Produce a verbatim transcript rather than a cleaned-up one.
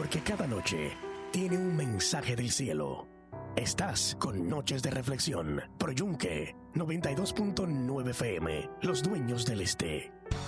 porque cada noche tiene un mensaje del cielo. Estás con Noches de Reflexión, Pro Yunque, noventa y dos punto nueve F M, Los Dueños del Este.